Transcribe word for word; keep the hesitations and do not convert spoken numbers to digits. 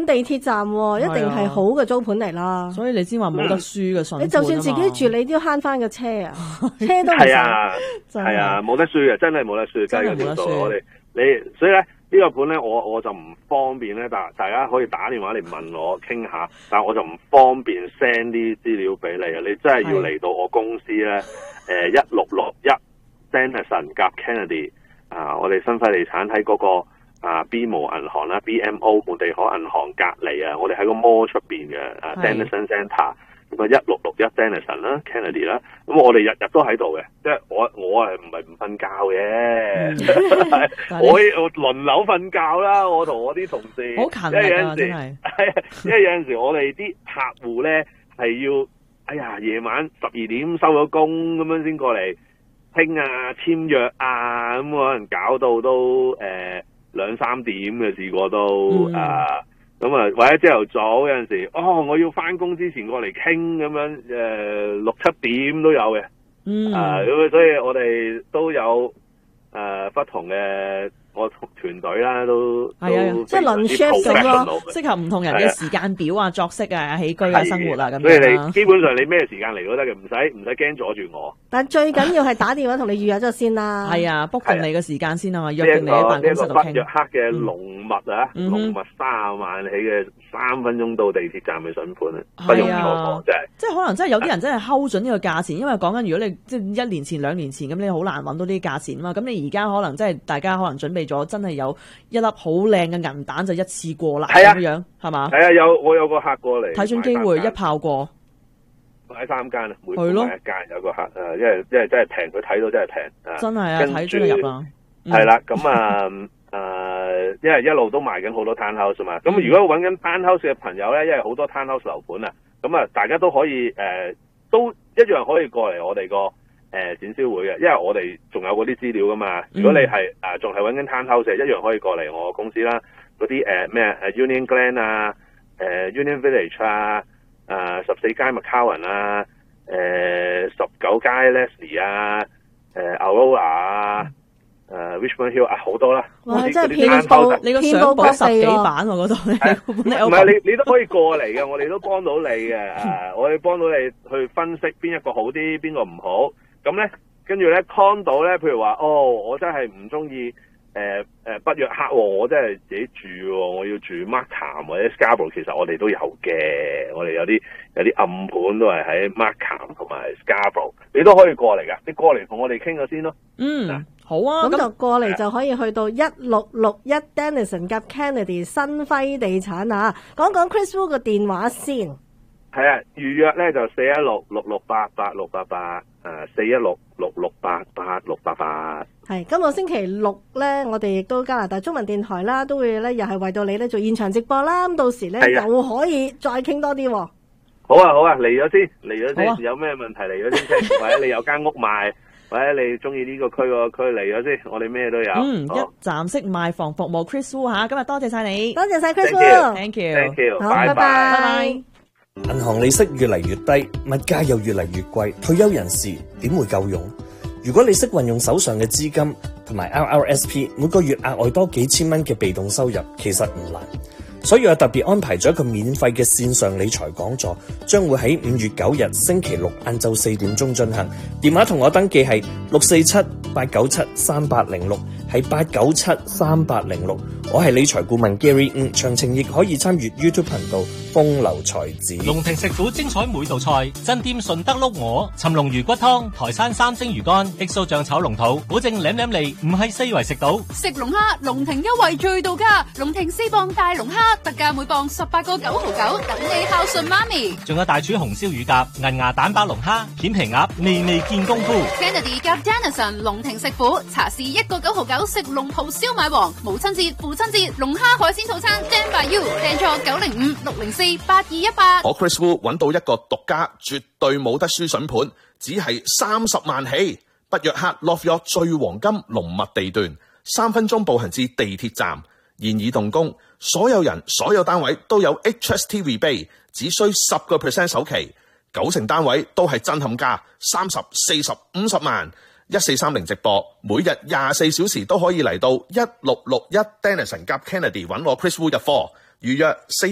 地鐵站喎，一定係好嘅租盤嚟啦。 所以你先話冇得輸嘅筍盤啊嘛。 你就算自己住，你都要慳翻個車啊，車都唔使。 係啊，係啊，冇得輸嘅，真係冇得輸， 真係冇得輸。 我哋你所以咧。呢個盤咧，我我就唔方便咧，但大家可以打電話嚟問我傾下，但我就唔方便 send 啲資料俾你啊！你真係要嚟到我公司咧，誒一六六一 Denison 夾 Kennedy 啊，我哋新輝地產喺嗰個啊 B M O 銀行啦 ，B M O 滿地可銀行隔離啊，我哋喺個 mall 出邊嘅啊 Denison Centre。咁啊，一六六一 Denison 啦 ，Kennedy 啦，咁我哋日日都喺度嘅，即係我我係唔係唔瞓覺嘅，我我輪流瞓覺啦，我同我啲同事， 好勤力啊，真係， 因為有陣時我哋啲客戶咧係要，哎呀夜晚十二點收咗工咁樣先過嚟傾啊簽約啊，咁可能搞到都誒兩三點嘅試過都啊。咁啊，或者朝頭早有陣時，哦，我要翻工之前過嚟傾咁樣，誒、呃、六七點都有嘅， 嗯， 啊，咁所以我哋都有誒、呃、不同嘅我團隊啦，都係啊， 即係輪 shift 咁咯， 適合唔同人嘅時間表啊、作息啊、起居啊、生活啊咁樣。 所以你基本上你咩時間嚟都得嘅，唔使唔使驚阻住我。 但最緊要係打電話同你預約咗先啦。 係啊 book 定你嘅時間先啊嘛，約定你喺辦公室度傾。 呢個不約克嘅龍脈啊，龍脈三十萬起嘅三分鐘到地鐵站嘅筍盤啊，不容錯過，真係。 即係可能真係有啲人真係睺準呢個價錢，因為講緊如果你即係一年前、兩年前咁，你好難揾到啲價錢啊嘛。咁你而家可能真係大家可能準備咗，真係有一粒好靚嘅銀彈就一次過啦，咁樣係嘛？ 係啊，有我有個客過嚟睇準機會一炮過。 買三間啊，每間買一間，有個客誒，因為因為真係平，佢睇到真係平啊， 真係啊，睇準入啦， 係啦，咁啊誒，因為一路都賣緊好多 townhouse 嘛，咁如果揾緊 townhouse 嘅朋友咧，因為好多 townhouse 樓盤啊，咁啊，大家都可以誒，都一樣可以過嚟我哋個誒展銷會嘅，因為我哋仲有嗰啲資料噶嘛，如果你係誒仲係揾緊 townhouse 嘅，一樣可以過嚟我公司啦，嗰啲誒咩誒 Union Glen 啊，誒 Union Village 啊。誒十四街 McCowan 啊，誒十九街 Leslie 啊，誒、呃、Aurora 啊，誒、呃、Richmond Hill 啊，好多啦。 哇！真係遍佈， 你個相簿十幾版喎嗰度。 唔係你你都可以過嚟嘅，我哋都幫到你嘅。誒、啊，我哋幫到你去分析邊一個好啲，邊個唔好。咁咧，跟住咧 condo 咧，譬如話，哦，我真係唔中意。誒誒不約克喎，我真係自己住喎，我要住 Markham 或者 Scarborough， 其實我哋都有嘅，我哋有啲有啲暗盤都係喺 Markham 同埋 Scarborough， 你都可以過嚟㗎，你過嚟同我哋傾咗先咯。 嗯，啊好啊， 咁就過嚟就可以去到一六六一 Denison 夾 Kennedy 新輝地產啊，講講 Chris Wu 個電話先。 係啊，預約咧就四一六六六八八六八八，誒四一六六六八八六八八。 係今個星期六咧，我哋亦都加拿大中文電台啦，都會咧又係為到你咧做現場直播啦。咁到時咧又可以再傾多啲。 好啊好啊，嚟咗先，嚟咗先，啊、有咩問題嚟咗先傾，或者你有間屋賣，或者你中意呢個區個區嚟咗先，我哋咩都有。 嗯，一站式賣房服務 Chris Wu 吓，今日多謝晒你， 多謝晒 Chris Wu，Thank you，Thank you， 好，拜拜，拜拜。 銀行利息越嚟越低，物價又越嚟越貴，退休人士點會夠用？如果你識運用手上嘅資金同埋 R R S P， 每個月額外多幾千蚊嘅被動收入，其實唔難。所以我特別安排咗一個免費嘅線上理財講座，將會喺五月九日星期六晏晝四點鐘進行。電話同我登記係六四七八九七三八零六，係八九七三八零六。我係理財顧問 Gary， 嗯，詳情亦可以參與 YouTube 頻道風流才子。 龍庭食府精彩每道菜，真店順德碌鵝、尋龍魚骨湯、台山三星魚乾、XO醬炒龍肚，保證舐舐脷，唔係四圍食到。 食龍蝦，龍庭優惠最到家，龍庭四磅大龍蝦，特價每磅十八個九毫九，等你孝順媽咪。 仲有大廚紅燒乳鴿、銀牙蛋白龍蝦、片皮鴨，味味見功夫。 Kennedy 夾 Denison 龍庭食府，茶市一個九毫九，食龍袍燒賣王。母親節、父親節，龍蝦海鮮套餐 Stand by you， 訂座九零五六零四八二一八。 我 Chris Wu 揾到一個獨家，絕對冇得輸筍盤，只係三十萬起，不約克 Love York 最黃金龍脈地段，三分鐘步行至地鐵站，現已動工，所有人所有單位都有 H S T rebate， 只需十個 percent 首期，九成單位都係震撼價，三十、四十、五十萬。一四三零直播，每日廿四小時都可以嚟到一六六一 Denison 夾 Kennedy 揾我 Chris Wu 入貨，預約四